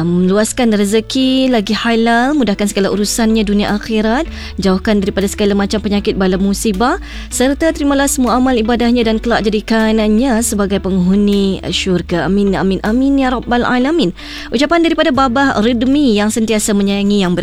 Luaskan rezeki, lagi halal, mudahkan segala urusannya dunia akhirat, jauhkan daripada segala macam penyakit bala musibah, serta terimalah semua amal ibadahnya dan kelak jadikannya sebagai penghuni syurga. Amin, amin, amin ya rabbal alamin. Ucapan daripada Babah Redmi yang sentiasa menyayangi yang